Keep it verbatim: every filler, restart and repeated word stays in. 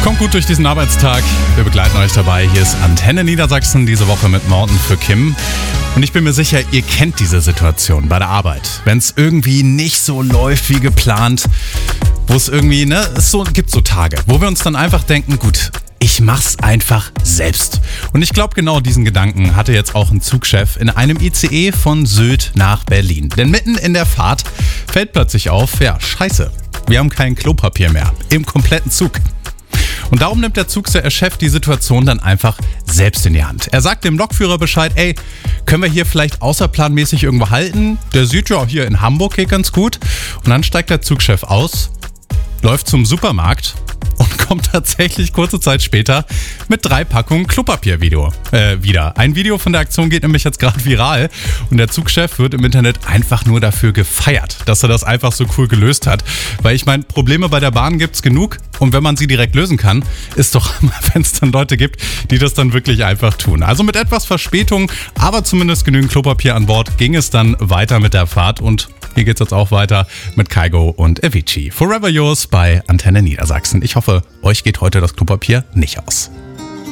Kommt gut durch diesen Arbeitstag. Wir begleiten euch dabei. Hier ist Antenne Niedersachsen diese Woche mit Morten für Kim. Und ich bin mir sicher, ihr kennt diese Situation bei der Arbeit. Wenn es irgendwie nicht so läuft wie geplant, wo es irgendwie, ne, es so, gibt so Tage, wo wir uns dann einfach denken, gut, ich mach's einfach selbst. Und ich glaube, genau diesen Gedanken hatte jetzt auch ein Zugchef in einem I C E von Sylt nach Berlin. Denn mitten in der Fahrt fällt plötzlich auf, ja, scheiße, wir haben kein Klopapier mehr im kompletten Zug. Und darum nimmt der Zugchef die Situation dann einfach selbst in die Hand. Er sagt dem Lokführer Bescheid, ey, können wir hier vielleicht außerplanmäßig irgendwo halten? Der sieht ja hier in Hamburg geht ganz gut. Und dann steigt der Zugchef aus, läuft zum Supermarkt und kommt tatsächlich kurze Zeit später mit drei Packungen Klopapier Video, äh, wieder. Ein Video von der Aktion geht nämlich jetzt gerade viral und der Zugchef wird im Internet einfach nur dafür gefeiert, dass er das einfach so cool gelöst hat. Weil ich meine, Probleme bei der Bahn gibt's genug und wenn man sie direkt lösen kann, ist doch, wenn es dann Leute gibt, die das dann wirklich einfach tun. Also mit etwas Verspätung, aber zumindest genügend Klopapier an Bord, ging es dann weiter mit der Fahrt und hier geht's jetzt auch weiter mit Kygo und Avicii. Forever Yours bei Antenne Niedersachsen. Ich hoffe, euch geht heute das Klopapier nicht aus.